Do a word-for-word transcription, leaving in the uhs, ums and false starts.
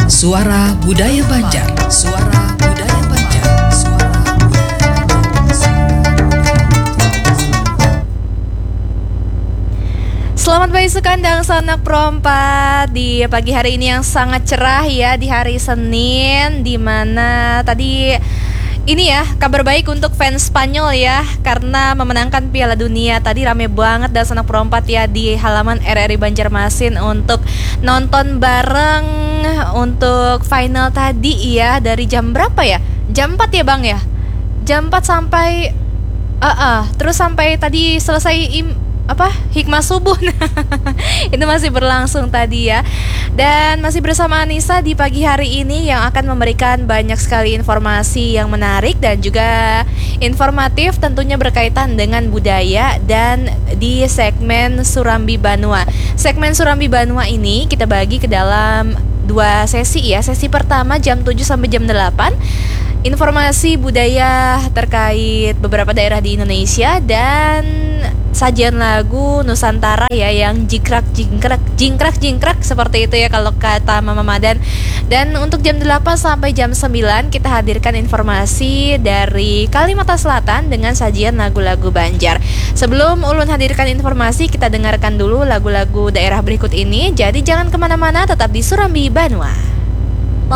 Suara Budaya Banjar. Suara Budaya Banjar. Suara Budaya Banjar. Selamat pagi sekandang sanak perompat di pagi hari ini yang sangat cerah ya, di hari Senin, di mana tadi ini ya kabar baik untuk fans Spanyol ya, karena memenangkan Piala Dunia. Tadi rame banget dan sanak perompat ya di halaman R R I Banjarmasin untuk nonton bareng untuk final tadi ya. Dari jam berapa ya? Jam empat ya Bang ya? Jam empat sampai uh, uh, terus sampai tadi selesai im apa hikmah subuh. Itu masih berlangsung tadi ya. Dan masih bersama Anissa di pagi hari ini yang akan memberikan banyak sekali informasi yang menarik dan juga informatif, tentunya berkaitan dengan budaya. Dan di segmen Surambi Banua, segmen Surambi Banua ini kita bagi ke dalam dua sesi ya. Sesi pertama jam tujuh sampai jam delapan, informasi budaya terkait beberapa daerah di Indonesia dan sajian lagu Nusantara ya, yang jingkrak jingkrak jingkrak jingkrak seperti itu ya kalau kata Mama Madan. Dan untuk jam delapan sampai jam sembilan kita hadirkan informasi dari Kalimantan Selatan dengan sajian lagu-lagu Banjar. Sebelum Ulun hadirkan informasi, kita dengarkan dulu lagu-lagu daerah berikut ini. Jadi jangan kemana-mana, tetap di Surambi Banua.